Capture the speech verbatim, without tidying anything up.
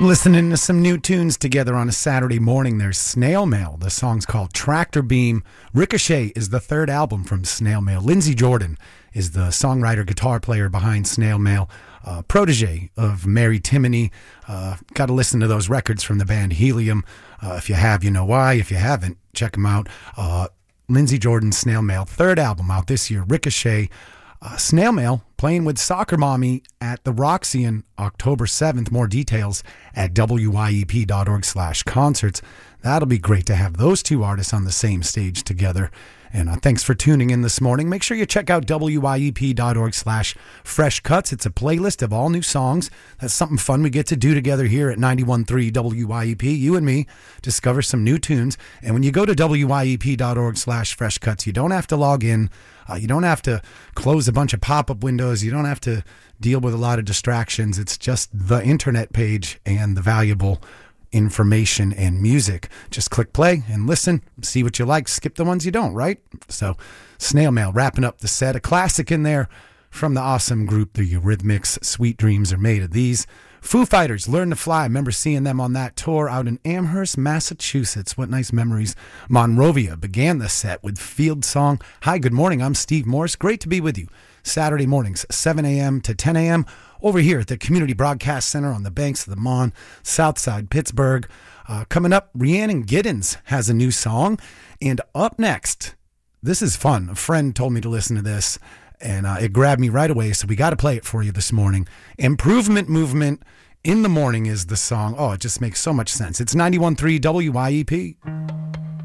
Listening to some new tunes together on a Saturday morning. There's Snail Mail. The song's called Tractor Beam. Ricochet is the third album from Snail Mail. Lindsey Jordan is the songwriter, guitar player behind Snail Mail. Uh, protege of Mary Timony. Uh, Got to listen to those records from the band Helium. Uh, if you have, you know why. If you haven't, check them out. Uh, Lindsey Jordan's Snail Mail, third album out this year, Ricochet. Uh, Snail Mail playing with Soccer Mommy at the Roxy on October seventh. More details at W Y E P dot org slash concerts. That'll be great to have those two artists on the same stage together. And uh, thanks for tuning in this morning. Make sure you check out W Y E P dot org slash fresh cuts. It's a playlist of all new songs. That's something fun we get to do together here at ninety-one point three W Y E P. You and me discover some new tunes. And when you go to W Y E P dot org slash fresh cuts, you don't have to log in. Uh, you don't have to close a bunch of pop-up windows. You don't have to deal with a lot of distractions. It's just the internet page and the valuable information and music. Just click play and listen, see what you like, skip the ones you don't, right? So Snail Mail wrapping up the set, a classic in there from the awesome group the Eurythmics. Sweet Dreams Are Made of These. Foo Fighters, Learn to Fly. I remember seeing them on that tour out in Amherst, Massachusetts. What nice memories. Monrovia began the set with Field Song. Hi, good morning. I'm Steve Morse. Great to be with you. Saturday mornings, seven a.m. to ten a.m. over here at the Community Broadcast Center on the banks of the Mon, Southside Pittsburgh. Uh, coming up, Rhiannon Giddens has a new song. And up next, this is fun. A friend told me to listen to this, and uh, it grabbed me right away, so we got to play it for you this morning. Improvement Movement in the Morning is the song. Oh, it just makes so much sense. It's ninety-one point three W Y E P.